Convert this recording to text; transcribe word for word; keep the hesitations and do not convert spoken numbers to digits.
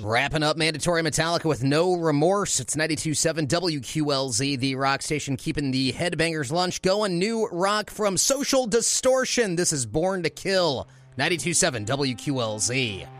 Wrapping up Mandatory Metallica with No Remorse. It's ninety-two point seven W Q L Z, the rock station, keeping the headbangers lunch going. New rock from Social Distortion. This is Born to Kill. ninety-two point seven W Q L Z.